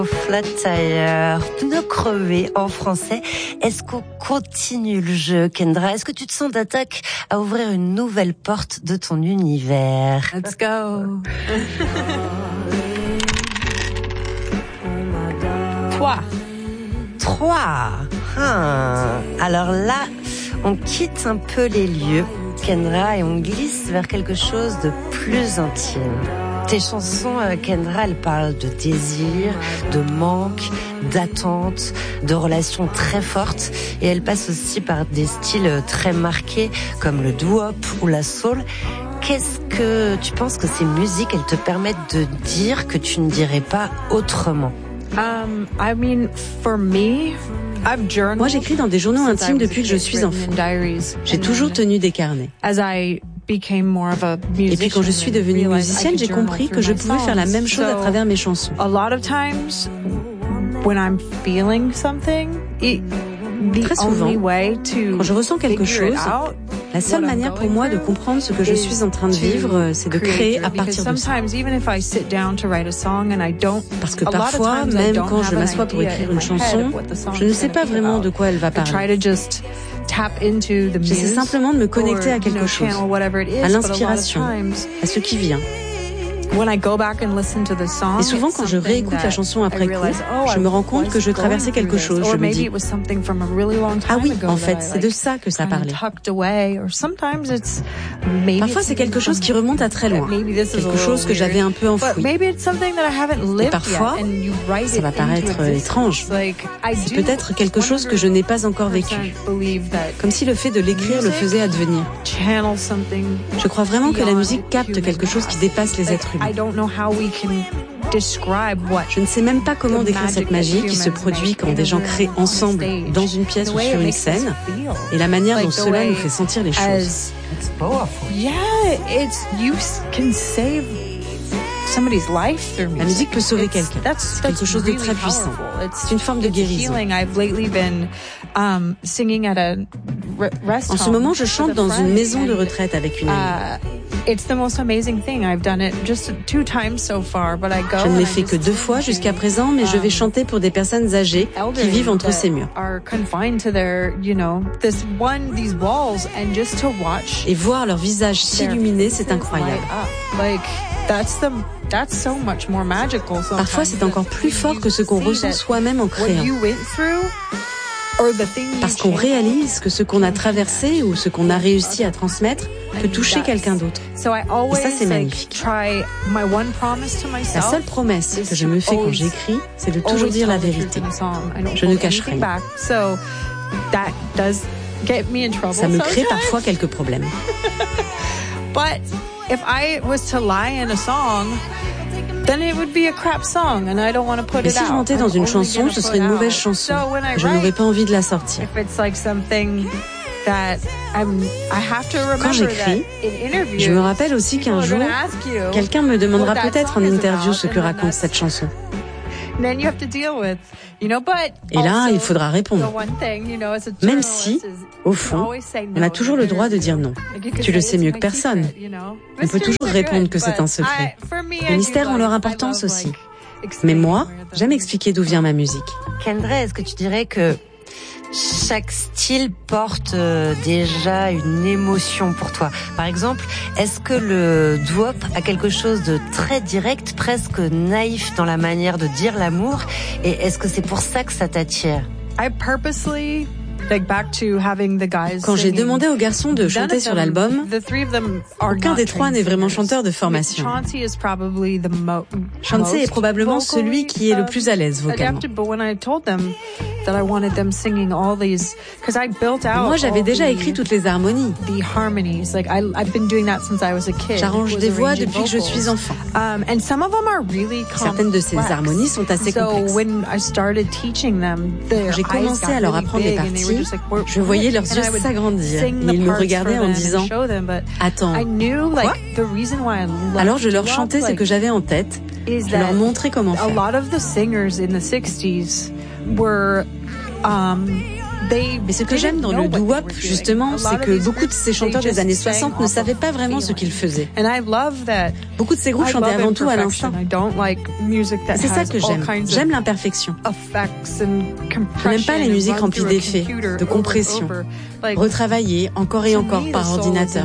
Flat Tire, pneus crevés en français. Est-ce qu'on continue le jeu, Kendra? Est-ce que tu te sens d'attaque à ouvrir une nouvelle porte de ton univers? Let's go. 3. Alors là, on quitte un peu les lieux, Kendra, et on glisse vers quelque chose de plus intime. Tes chansons, Kendra, elles parlent de désir, de manque, d'attente, de relations très fortes, et elles passent aussi par des styles très marqués comme le doo-wop ou la soul. Qu'est-ce que tu penses que ces musiques, elles te permettent de dire que tu ne dirais pas autrement? Moi, j'écris dans des journaux intimes depuis que je suis enfant. J'ai toujours tenu des carnets. Et puis quand je suis devenue musicienne, j'ai compris que je pouvais faire la même chose à travers mes chansons. Très souvent, quand je ressens quelque chose, la seule manière pour moi de comprendre ce que je suis en train de vivre, c'est de créer à partir de ça. Parce que parfois, même quand je m'assois pour écrire une chanson, je ne sais pas vraiment de quoi elle va parler. J'essaie simplement de me connecter à quelque chose, à l'inspiration, à ce qui vient. Et souvent, quand je réécoute la chanson après coup, je me rends compte que je traversais quelque chose. Je me dis, ah oui, en fait, c'est de ça que ça parlait. Parfois, c'est quelque chose qui remonte à très loin, quelque chose que j'avais un peu enfoui. Et parfois, ça va paraître étrange. C'est peut-être quelque chose que je n'ai pas encore vécu. Comme si le fait de l'écrire le faisait advenir. Je crois vraiment que la musique capte quelque chose qui dépasse les êtres humains. Je ne sais même pas comment décrire cette magie qui se produit quand des gens créent ensemble dans une pièce ou sur une scène et la manière dont cela nous fait sentir les choses. La musique peut sauver quelqu'un. C'est quelque chose de très puissant. C'est une forme de guérison. En ce moment, je chante dans une maison de retraite avec une amie. Je ne l'ai fait que 2 fois jusqu'à présent, mais je vais chanter pour des personnes âgées qui vivent entre ces murs. Et voir leur visage s'illuminer, c'est incroyable. Parfois, c'est encore plus fort que ce qu'on ressent soi-même en créant. Parce qu'on réalise que ce qu'on a traversé ou ce qu'on a réussi à transmettre peut toucher quelqu'un d'autre. Et ça, c'est magnifique. La seule promesse que je me fais quand j'écris, c'est de toujours dire la vérité. Je ne cache rien. Ça me crée parfois quelques problèmes. Mais si je mentais dans une chanson, ce serait une mauvaise chanson. Je n'aurais pas envie de la sortir. Quand j'écris, je me rappelle aussi qu'un jour, quelqu'un me demandera peut-être en interview ce que raconte cette chanson. Et là, il faudra répondre. Même si, au fond, on a toujours le droit de dire non. Tu le sais mieux que personne. On peut toujours répondre que c'est un secret. Les mystères ont leur importance aussi. Mais moi, j'aime expliquer d'où vient ma musique. Kendra, est-ce que tu dirais que chaque style porte déjà une émotion pour toi? Par exemple, est-ce que le doo-wop a quelque chose de très direct, presque naïf dans la manière de dire l'amour? Et est-ce que c'est pour ça que ça t'attire? Quand j'ai demandé aux garçons de chanter sur l'album, aucun des 3 n'est vraiment chanteur de formation. Chauncey est probablement celui qui est le plus à l'aise vocalement. Moi, j'avais déjà écrit toutes les harmonies. J'arrange des voix depuis que je suis enfant. Certaines de ces harmonies sont assez complexes. Quand j'ai commencé à leur apprendre les parties, je voyais leurs yeux s'agrandir et ils me regardaient en disant « Attends, quoi ?» Alors je leur chantais ce que j'avais en tête, je leur montrais comment faire. Mais ce que j'aime dans le doo-wop, justement, c'est que beaucoup de ces chanteurs des années 60 ne savaient pas vraiment ce qu'ils faisaient. Beaucoup de ces groupes chantaient avant tout à l'instinct. C'est ça que j'aime. J'aime l'imperfection. Je n'aime pas les musiques remplies d'effets, de compression, retravaillées encore et encore par ordinateur.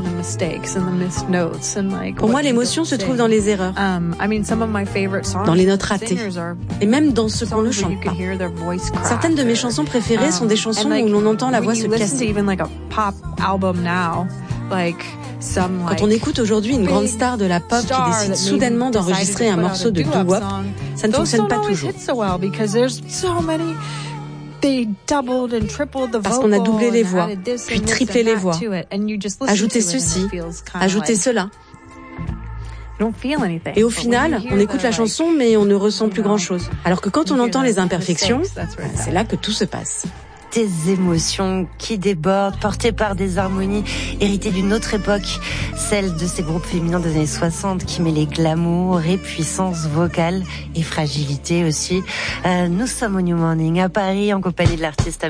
Pour moi, l'émotion se trouve dans les erreurs, dans les notes ratées, et même dans ce qu'on ne chante pas. Certaines de mes chansons préférées sont des chansons où l'on entend la voix se casser. Quand on écoute aujourd'hui une grande star de la pop qui décide soudainement d'enregistrer un morceau de doo-wop, ça ne fonctionne pas toujours. Parce qu'on a doublé les voix, puis triplé les voix, ajouté ceci, ajouté cela. Et au final, on écoute la chanson, mais on ne ressent plus grand-chose. Alors que quand on entend les imperfections, c'est là que tout se passe. Des émotions qui débordent, portées par des harmonies héritées d'une autre époque, celle de ces groupes féminins des années 60 qui mêlaient glamour et puissance vocale et fragilité aussi. Nous sommes au New Morning à Paris en compagnie de l'artiste